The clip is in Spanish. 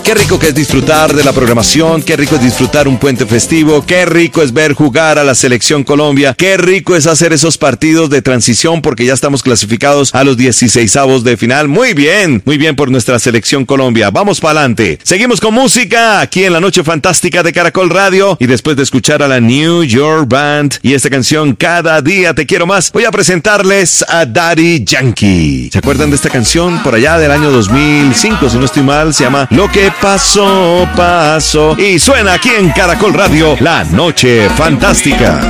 Qué rico que es disfrutar de la programación, qué rico es disfrutar un puente festivo, qué rico es ver jugar a la Selección Colombia, qué rico es hacer esos partidos de transición porque ya estamos clasificados a los 16avos de final. Muy bien por nuestra Selección Colombia. Vamos para adelante. Seguimos con música aquí en la Noche Fantástica de Caracol Radio y después de escuchar a la New York Band y esta canción Cada Día Te Quiero Más, voy a presentarles a Daddy Yankee. ¿Se acuerdan de esta canción? Por allá del año 2005, si no estoy mal, se llama Lo que pasó, pasó. Y suena aquí en Caracol Radio, La Noche Fantástica.